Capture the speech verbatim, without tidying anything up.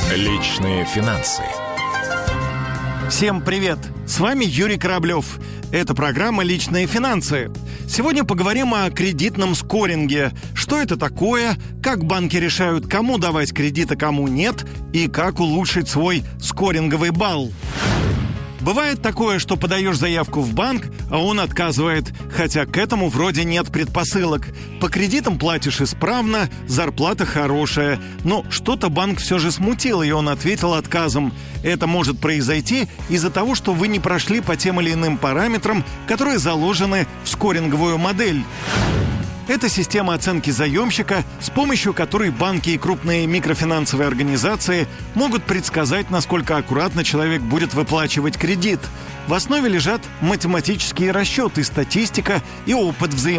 Личные финансы. Всем привет! С вами Юрий Кораблев. Это программа «Личные финансы». Сегодня поговорим о кредитном скоринге. Что это такое, как банки решают, кому давать кредит, а кому нет, и как улучшить свой скоринговый балл. Бывает такое, что подаешь заявку в банк, а он отказывает, хотя к этому вроде нет предпосылок. По кредитам платишь исправно, зарплата хорошая, но что-то банк все же смутил, и он ответил отказом. Это может произойти из-за того, что вы не прошли по тем или иным параметрам, которые заложены в скоринговую модель. Это система оценки заемщика, с помощью которой банки и крупные микрофинансовые организации могут предсказать, насколько аккуратно человек будет выплачивать кредит. В основе лежат математические расчеты, статистика и опыт взаимодействия